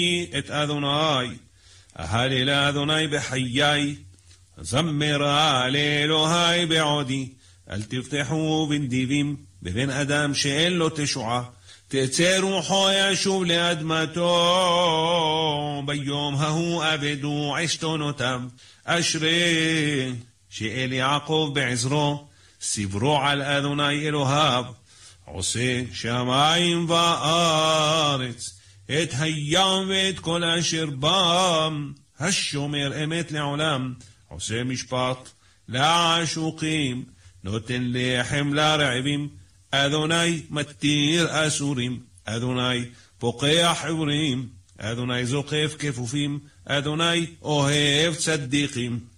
את אדוני, אהלל אדוני בחיי, זמר לאלוהי בעודי, אל תבטחו בנדיבים, בבן אדם שאין לו תשועה, תצא רוחו ישוב לאדמתו, ביום ההוא אבדו עשתונותיו, אשרי שאל יעקב בעזרו, סברו על אדוני אלוהיו, עושה שמים וארץ, את הים ואת כל אשר בם, השומר אמת לעולם, עושה משפט לעשוקים, נותן לחם לרעבים, אדוני מתיר אסורים, אדוני פוקח עיוורים, אדוני זוקף כפופים, אדוני אוהב צדיקים.